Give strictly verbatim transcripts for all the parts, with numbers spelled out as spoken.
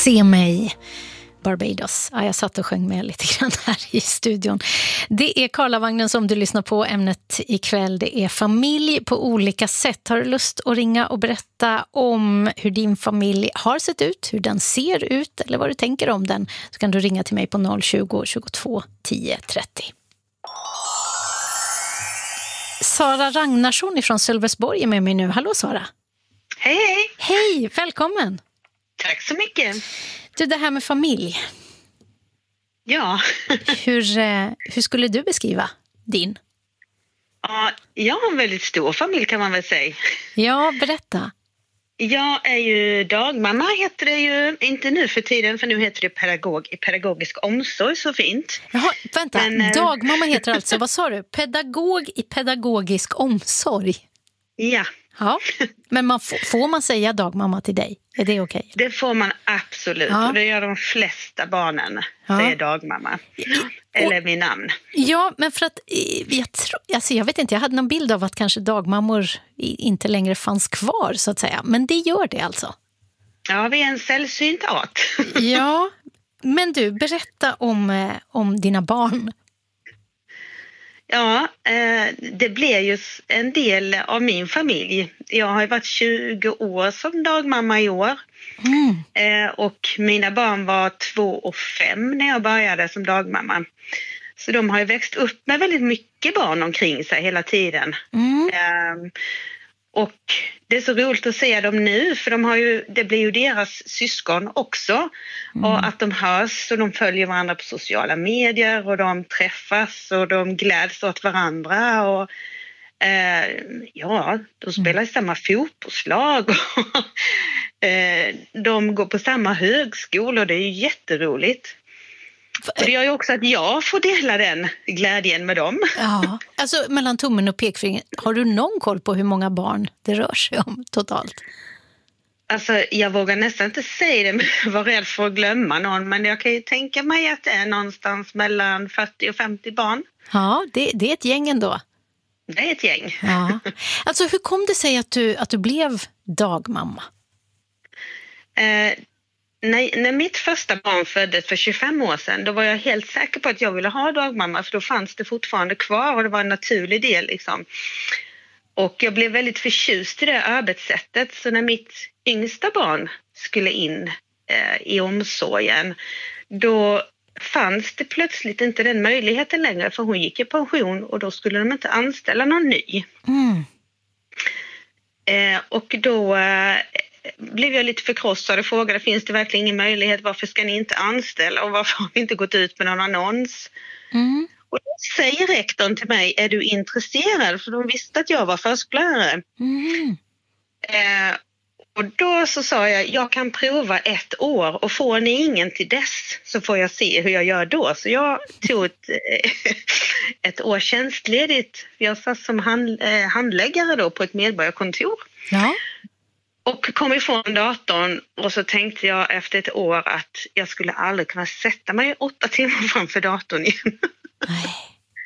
Se mig, Barbados. Ja, jag satt och sjöng med lite grann här i studion. Det är Karlavagnen som du lyssnar på. Ämnet ikväll, det är familj på olika sätt. Har du lust att ringa och berätta om hur din familj har sett ut, hur den ser ut eller vad du tänker om den, så kan du ringa till mig på noll tjugo, tjugotvå, tio, trettio. Sara Ragnarsson från Sölvesborg är med mig nu. Hallå Sara. Hej, hej. Hej, välkommen. Tack så mycket. Du, det här med familj. Ja. hur, hur skulle du beskriva din? Ja, jag har en väldigt stor familj kan man väl säga. Ja, berätta. Jag är ju dagmamma, heter det ju inte nu för tiden, för nu heter det pedagog i pedagogisk omsorg, så fint. Jaha, vänta, Men, dagmamma heter alltså, vad sa du? Pedagog i pedagogisk omsorg? Ja. Ja, men man f- får man säga dagmamma till dig? Är det okej? Det får man absolut, Ja. och det gör de flesta barnen, Ja. säger dagmamma. Eller min namn. Ja, men för att eh, jag, tror, alltså jag vet inte, jag hade någon bild av att kanske dagmammor i- inte längre fanns kvar så att säga. Men det gör det alltså. Ja, vi är en sällsynt art. Ja, men du, berätta om, eh, om dina barn. Ja, eh, det blir ju en del av min familj. Jag har ju varit tjugo år som dagmamma i år. Mm. Eh, och mina barn var två och fem när jag började som dagmamma. Så de har ju växt upp med väldigt mycket barn omkring sig hela tiden. Mm. Eh, och det är så roligt att se dem nu, för de har ju, det blir ju deras syskon också. Mm. Och att de hörs och de följer varandra på sociala medier och de träffas och de gläds åt varandra. Och eh, ja, de spelar i samma fotbollslag och eh, de går på samma högskola och det är ju jätteroligt. Och det gör ju också att jag får dela den glädjen med dem. Ja, alltså mellan tummen och pekfingret, har du någon koll på hur många barn det rör sig om totalt? Alltså jag vågar nästan inte säga det, men jag var rädd för att glömma någon. Men jag kan ju tänka mig att det är någonstans mellan fyrtio och femtio barn. Ja, det, det är ett gäng ändå. Det är ett gäng. Ja. Alltså hur kom det sig att du, att du blev dagmamma? Eh, när, när mitt första barn föddes för tjugofem år sedan, då var jag helt säker på att jag ville ha dagmamma. För då fanns det fortfarande kvar och det var en naturlig del liksom. Och jag blev väldigt förtjust i det arbetssättet. Så när mitt yngsta barn skulle in eh, i omsorgen, då fanns det plötsligt inte den möjligheten längre. För hon gick i pension och då skulle de inte anställa någon ny. Mm. Eh, och då eh, blev jag lite förkrossad och frågade, finns det verkligen ingen möjlighet? Varför ska ni inte anställa? Och varför har vi inte gått ut med någon annons? Mm. Och då säger rektorn till mig, är du intresserad? För de visste att jag var förskollärare. Mm. Eh, och då så sa jag, jag kan prova ett år och får ni ingen till dess så får jag se hur jag gör då. Så jag tog ett, ett år tjänstledigt. Jag satt som hand, eh, handläggare då på ett medborgarkontor. Ja. Och kom ifrån datorn och så tänkte jag efter ett år att jag skulle aldrig kunna sätta mig åtta timmar framför datorn igen. Nej.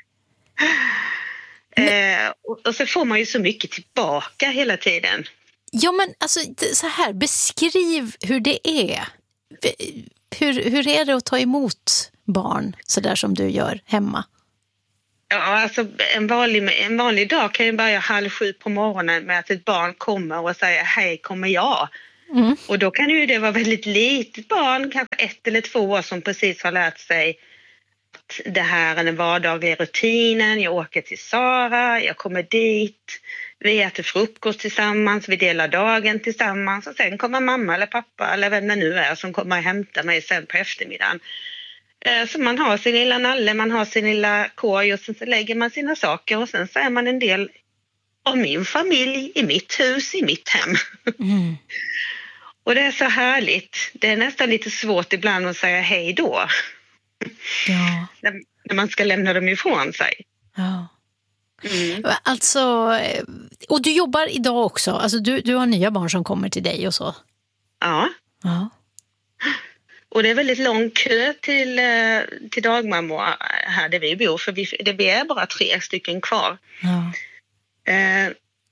Eh, och, och så får man ju så mycket tillbaka hela tiden. Ja, men alltså så här, beskriv hur det är. Hur, hur är det att ta emot barn så där som du gör hemma? Ja, alltså en vanlig, en vanlig dag kan ju börja halv sju på morgonen med att ett barn kommer och säger hej, kommer jag? Mm. Och då kan ju det vara väldigt litet barn, kanske ett eller två år som precis har lärt sig att det här är den vardagliga rutinen. Jag åker till Sara, jag kommer dit, vi äter frukost tillsammans, vi delar dagen tillsammans och sen kommer mamma eller pappa eller vem det nu är som kommer och hämtar mig sen på eftermiddagen. Så man har sin lilla nalle, man har sin lilla korg och sen så lägger man sina saker och sen så är man en del av min familj i mitt hus, i mitt hem. Mm. Och det är så härligt. Det är nästan lite svårt ibland att säga hej då. Ja. När, när man ska lämna dem ifrån sig. Ja. Mm. Alltså, och du jobbar idag också. Alltså du, du har nya barn som kommer till dig och så. Ja. Ja. Och det är väldigt lång kö till, till dagmammor här där vi bor. För vi, det är bara tre stycken kvar. Ja. Eh,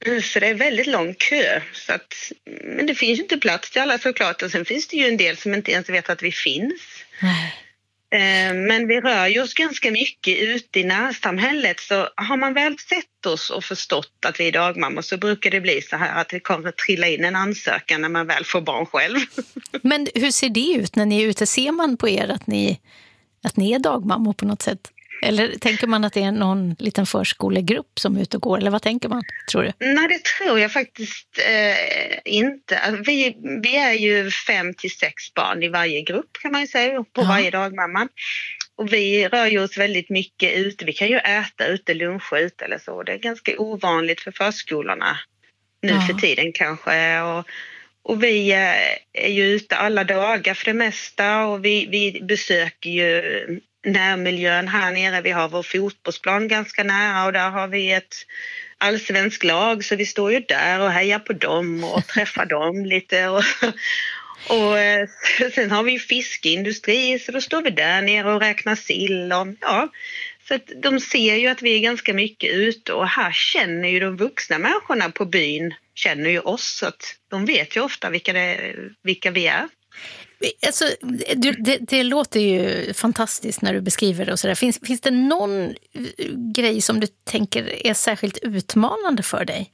Så det är väldigt lång kö. Så att, men det finns ju inte plats till alla såklart. Och sen finns det ju en del som inte ens vet att vi finns. Nej. Men vi rör ju oss ganska mycket ute i närsamhället, så har man väl sett oss och förstått att vi är dagmammor så brukar det bli så här att det kommer att trilla in en ansökan när man väl får barn själv. Men hur ser det ut när ni är ute? Ser man på er att ni, att ni är dagmammor på något sätt? Eller tänker man att det är någon liten förskolegrupp som är ute och går? Eller vad tänker man, tror du? Nej, det tror jag faktiskt eh, inte. Alltså, vi, vi är ju fem till sex barn i varje grupp kan man ju säga, på ja. varje dagmamma. Och vi rör ju oss väldigt mycket ute. Vi kan ju äta ute, luncha ute eller så. Det är ganska ovanligt för förskolorna nu ja. för tiden kanske. Och, och vi är ju ute alla dagar för det mesta och vi, vi besöker ju närmiljön här nere. Vi har vår fotbollsplan ganska nära och där har vi ett allsvensk lag så vi står ju där och hejar på dem och träffar dem lite och, och sen har vi fiskeindustri så då står vi där nere och räknar sill och, ja, så att de ser ju att vi är ganska mycket ute och här känner ju de vuxna människorna på byn känner ju oss så att de vet ju ofta vilka, det, vilka vi är. Alltså, det, det, det låter ju fantastiskt när du beskriver det och sådär. Finns, finns det någon grej som du tänker är särskilt utmanande för dig?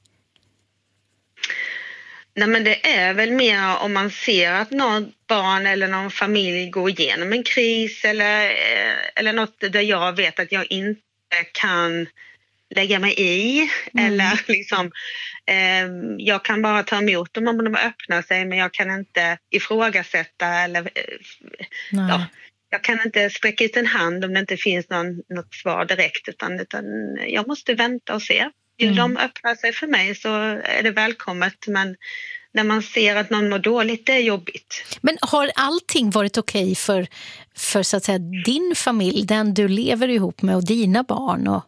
Nej, men det är väl mer om man ser att någon barn eller någon familj går igenom en kris eller, eller något där jag vet att jag inte kan lägga mig i mm. eller liksom eh, jag kan bara ta emot dem om de öppnar sig men jag kan inte ifrågasätta eller eh, ja, jag kan inte sträcka ut en hand om det inte finns någon, något svar direkt utan, utan jag måste vänta och se. Vill mm. de öppna sig för mig så är det välkommet men när man ser att någon mår dåligt det är jobbigt. Men har allting varit okej för, för så att säga din familj, den du lever ihop med och dina barn och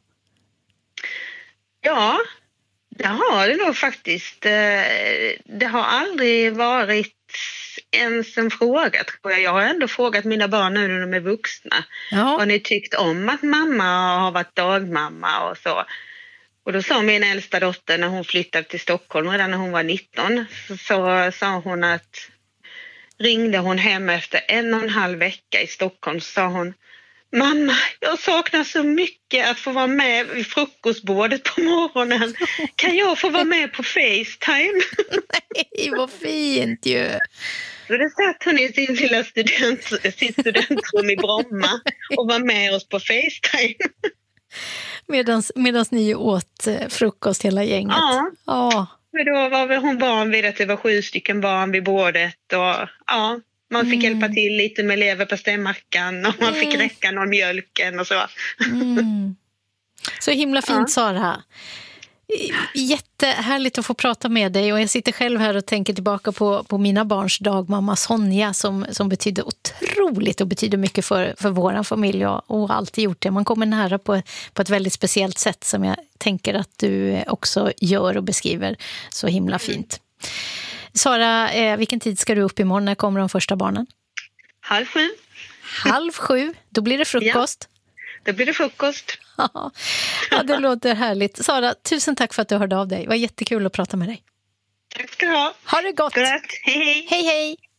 ja, det har det nog faktiskt. Det har aldrig varit ens en fråga tror jag. Jag har ändå frågat mina barn nu när de är vuxna. Ja. Har ni tyckt om att mamma har varit dagmamma och så? Och då sa min äldsta dotter när hon flyttade till Stockholm redan när hon var nitton så, så sa hon att ringde hon hem efter en och en halv vecka i Stockholm så sa hon mamma, jag saknar så mycket att få vara med vid frukostbordet på morgonen. Kan jag få vara med på FaceTime? Nej, vad fint ju. Så det satt hon i sin lilla student, sitt studentrum i Bromma och var med oss på FaceTime. Medans, medans ni åt frukost hela gänget. Ja. Ja. Men då var hon van vid att det var sju stycken barn vid bordet och ja. Man fick mm. hjälpa till lite med leverpastejmackan och man mm. fick räcka någon mjölken och så. Mm. Så himla fint ja. Sara. Jättehärligt att få prata med dig och jag sitter själv här och tänker tillbaka på, på mina barns dagmamma Sonja som, som betydde otroligt och betyder mycket för, för vår familj och, och har alltid gjort det. Man kommer nära på, på ett väldigt speciellt sätt som jag tänker att du också gör och beskriver så himla fint. Sara, eh, vilken tid ska du upp imorgon? När kommer de första barnen? Halv sju. Halv sju? Då blir det frukost. Ja, då blir det frukost. Ja, det låter härligt. Sara, tusen tack för att du hörde av dig. Det var jättekul att prata med dig. Tack ska du ha. Ha det gott. Gott. Hej, hej. Hej, hej.